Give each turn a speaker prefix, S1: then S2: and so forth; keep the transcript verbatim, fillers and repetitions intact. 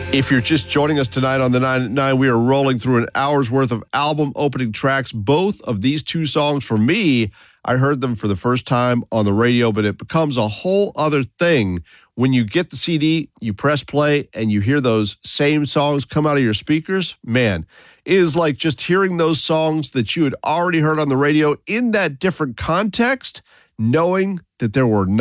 S1: If you're just joining us tonight on the nine at nine, we are rolling through an hour's worth of album opening tracks. Both of these two songs, for me, I heard them for the first time on the radio, but it becomes a whole other thing when you get the C D, you press play, and you hear those same songs come out of your speakers. Man, it is like just hearing those songs that you had already heard on the radio in that different context, knowing that there were